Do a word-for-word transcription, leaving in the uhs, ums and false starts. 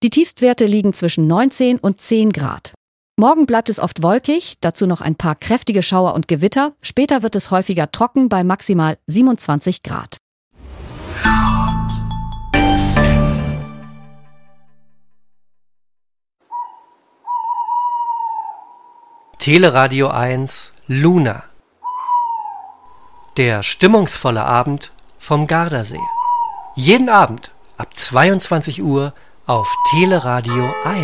Die Tiefstwerte liegen zwischen neunzehn und zehn Grad. Morgen bleibt es oft wolkig, dazu noch ein paar kräftige Schauer und Gewitter. Später wird es häufiger trocken bei maximal siebenundzwanzig Grad. Teleradio eins Luna. Der stimmungsvolle Abend vom Gardasee. Jeden Abend ab zweiundzwanzig Uhr auf Teleradio eins.